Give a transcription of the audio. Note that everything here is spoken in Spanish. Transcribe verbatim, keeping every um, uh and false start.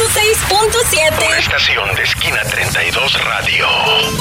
seis punto siete. Una estación de Esquina treinta y dos Radio.